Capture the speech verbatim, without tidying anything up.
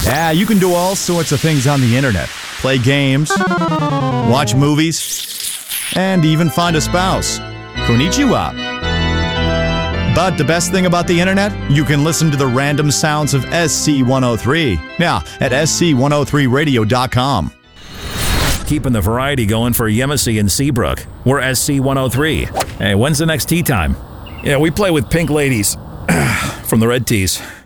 Yeah, you can do all sorts of things on the internet. Play games, watch movies, and even find a spouse. Konnichiwa. But the best thing about the internet? You can listen to the random sounds of S C one oh three. Now, at S C one oh three radio dot com. Keeping the variety going for Yemisi and Seabrook. We're S C one oh three. Hey, when's the next tea time? Yeah, we play with Pink Ladies from the Red Tees.